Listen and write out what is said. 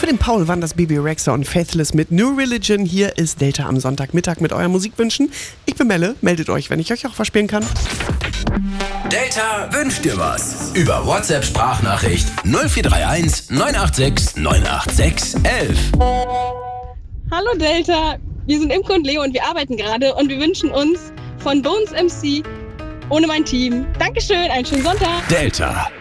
dem Paul waren das Bebe Rexha und Faithless mit New Religion. Hier ist Delta am Sonntagmittag mit euren Musikwünschen. Ich bin Melle, meldet euch, wenn ich euch auch verspielen kann. Delta wünscht dir was. Über WhatsApp-Sprachnachricht 0431 986 986 11. Hallo Delta, wir sind Imke und Leo und wir arbeiten gerade und wir wünschen uns von Bones MC Ohne mein Team. Dankeschön, einen schönen Sonntag. Delta.